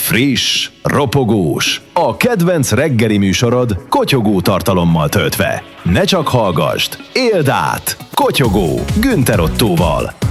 Friss, ropogós, a kedvenc reggeli műsorod kotyogó tartalommal töltve. Ne csak hallgasd, éld át! Kotyogó Günther Ottóval.